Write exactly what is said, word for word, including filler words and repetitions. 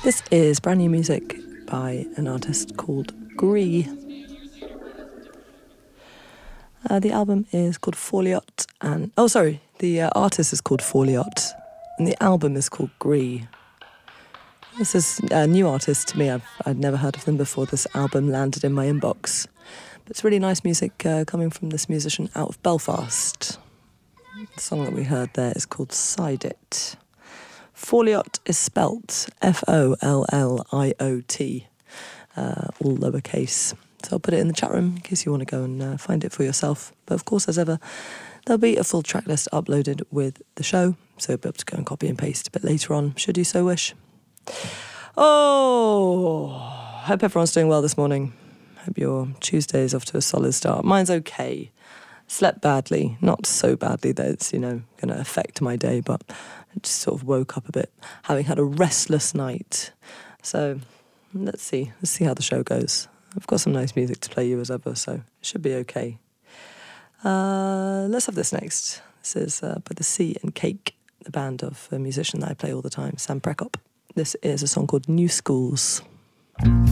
This is brand new music by an artist called Gree. Uh, the album is called Foliot, and oh, sorry, the uh, artist is called Foliot, and the album is called Gree. This is a new artist to me. I've I'd never heard of them before this album landed in my inbox. But it's really nice music uh, coming from this musician out of Belfast. The song that we heard there is called Side It. Foliot is spelt F O L L I O T, uh, all lowercase. So I'll put it in the chat room in case you want to go and uh, find it for yourself. But of course, as ever, there'll be a full track list uploaded with the show, so you'll be able to go and copy and paste a bit later on, should you so wish. Oh, hope everyone's doing well this morning. Hope your Tuesday is off to a solid start. Mine's okay. Slept badly, not so badly that it's, you know, going to affect my day, but I just sort of woke up a bit, having had a restless night. So let's see, let's see how the show goes. I've got some nice music to play you as ever, so it should be okay. Uh, let's have this next. This is uh, by The Sea and Cake, the band of a musician that I play all the time, Sam Prekop. This is a song called New Schools.